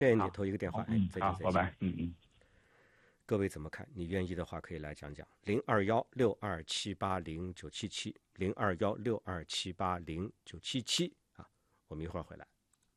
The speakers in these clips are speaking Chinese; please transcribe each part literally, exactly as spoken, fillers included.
谢谢你投一个电话，哎，再见好，拜拜，嗯嗯。 各位怎么看？你愿意的话可以来讲讲，零二幺六二七八零九七七，零二幺六二七八零九七七啊，我们一会儿回来。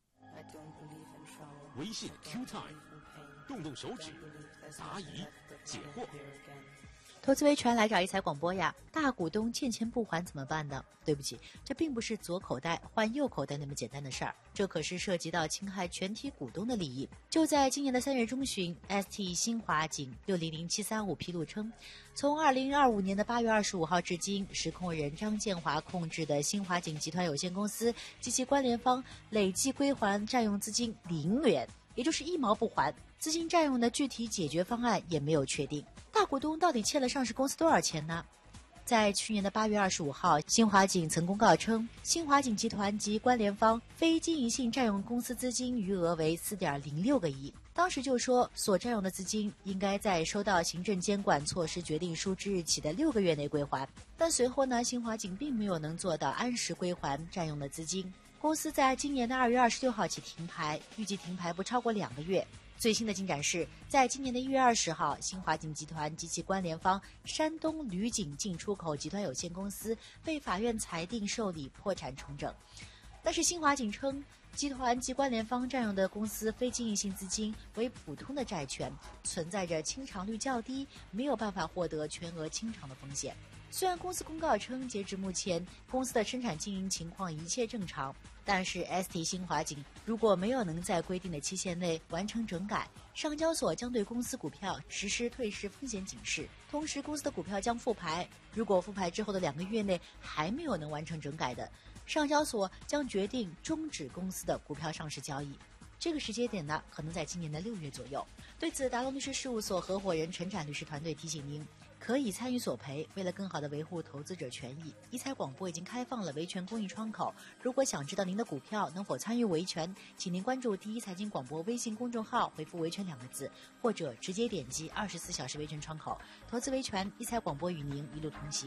微信 Q Time， 动动手指，答疑解惑。 投资维权来找一财广播呀，大股东欠钱不还怎么办呢？对不起，这并不是左口袋换右口袋那么简单的事儿，这可是涉及到侵害全体股东的利益。就在今年的三月中旬 ，S T 新华锦六零零七三五披露称，从二零二五年的八月二十五号至今，实控人张建华控制的新华锦集团有限公司及其关联方累计归还占用资金零元，也就是一毛不还。资金占用的具体解决方案也没有确定。大股东到底欠了上市公司多少钱呢？在去年的八月二十五号，新华锦曾公告称，新华锦集团及关联方非经营性占用公司资金余额为四点零六个亿。当时就说，所占用的资金应该在收到行政监管措施决定书之日起的六个月内归还。但随后呢，新华锦并没有能做到按时归还占用的资金。公司在今年的二月二十六号起停牌，预计停牌不超过两个月。最新的进展是，在今年的一月二十号，新华锦集团及其关联方山东旅锦进出口集团有限公司被法院裁定受理破产重整。但是新华锦称，集团及关联方占用的公司非经营性资金为普通的债权，存在着清偿率较低，没有办法获得全额清偿的风险。虽然公司公告称，截至目前，公司的生产经营情况一切正常，但是 S T 新华锦如果没有能在规定的期限内完成整改，上交所将对公司股票实施退市风险警示，同时公司的股票将复牌。如果复牌之后的两个月内还没有能完成整改的，上交所将决定终止公司的股票上市交易。这个时间点呢，可能在今年的六月左右。对此，达龙律师事务所合伙人陈展律师团队提醒您，可以参与索赔。为了更好地维护投资者权益，一财广播已经开放了维权公益窗口。如果想知道您的股票能否参与维权，请您关注第一财经广播微信公众号，回复维权两个字，或者直接点击二十四小时维权窗口。投资维权，一财广播与您一路同行。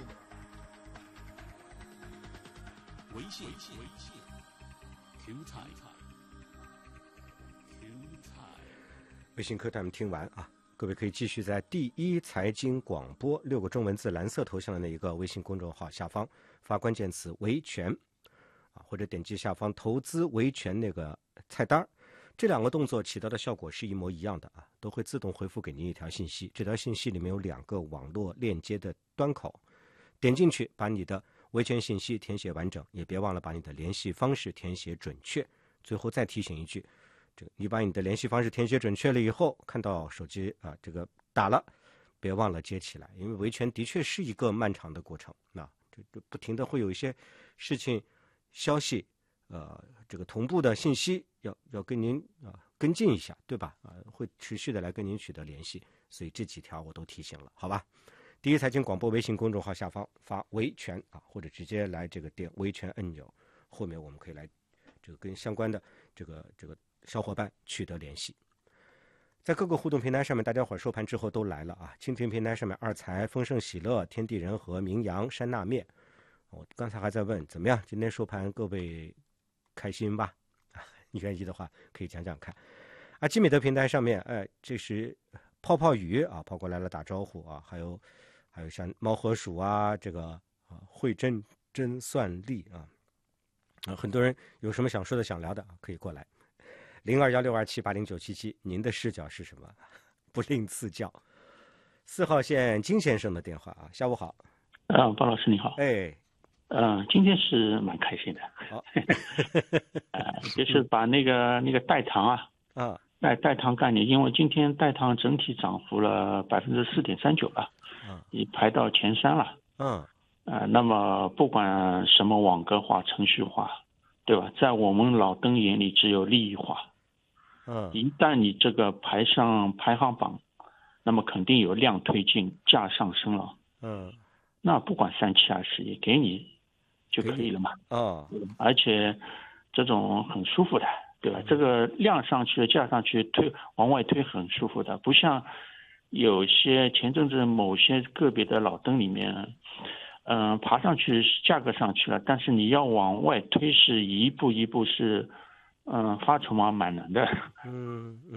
微信，微信 ，Q Time， Q Time， 微信课堂听完啊。各位可以继续在第一财经广播六个中文字蓝色头像的那一个微信公众号下方发关键词维权啊，或者点击下方投资维权那个菜单，这两个动作起到的效果是一模一样的啊，都会自动回复给您一条信息。这条信息里面有两个网络链接的端口，点进去把你的维权信息填写完整，也别忘了把你的联系方式填写准确。最后再提醒一句，这个你把你的联系方式填写准确了以后，看到手机啊、呃、这个打了，别忘了接起来，因为维权的确是一个漫长的过程，那这这不停的会有一些事情消息呃这个同步的信息要要跟您啊、呃、跟进一下，对吧？啊、呃、会持续的来跟您取得联系，所以这几条我都提醒了，好吧？第一财经广播微信公众号下方发维权啊，或者直接来这个点维权按钮，后面我们可以来这个跟相关的这个这个小伙伴取得联系。在各个互动平台上面，大家伙儿收盘之后都来了啊！蜻蜓平台上面二财、丰盛喜乐、天地人和、名扬、山纳面，我刚才还在问怎么样，今天收盘各位开心吧？啊，你愿意的话可以讲讲看。啊，基米德平台上面，哎，这是泡泡鱼啊，跑过来了打招呼啊，还有还有像猫和鼠啊，这个啊会真真算力啊，啊，很多人有什么想说的、想聊的，可以过来。零二幺六二七八零九七七，您的视角是什么？不吝赐教。四号线金先生的电话啊，下午好。 啊，包老师你好。 哎， 嗯、呃，今天是蛮开心的。 好， 呃，就是把那个那个代糖啊， 啊， 代代糖概念，因为今天代糖整体涨幅了百分之四点三九了， 嗯， 已排到前三了。 嗯， 呃，那么不管什么网格化、程序化，对吧？在我们老登眼里，只有利益化。 嗯， 一旦你这个排上排行榜，那么肯定有量推进，价上升了。 嗯， 那不管三七二十一，给你就可以了嘛。 哦， 而且这种很舒服的，对吧？这个量上去了，价上去推往外推很舒服的，不像有些前阵子某些个别的老登里面，嗯、呃，爬上去价格上去了，但是你要往外推是一步一步是。 嗯，发筹码蛮难的。 嗯。